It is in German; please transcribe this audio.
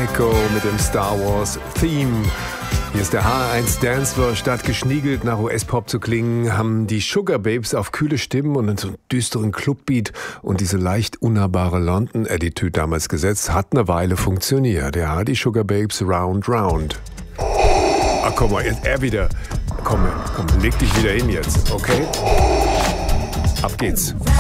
Echo mit dem Star Wars Theme. Hier ist der HR1 Dance Floor. Statt geschniegelt nach US-Pop zu klingen, haben die Sugar Babes auf kühle Stimmen und einen so düsteren Clubbeat und diese leicht unnahbare London-Attitude damals gesetzt. Hat eine Weile funktioniert. Ja, die Sugar Babes Round Round. Ach komm mal, jetzt er wieder. Komm, leg dich wieder hin jetzt, okay? Ab geht's.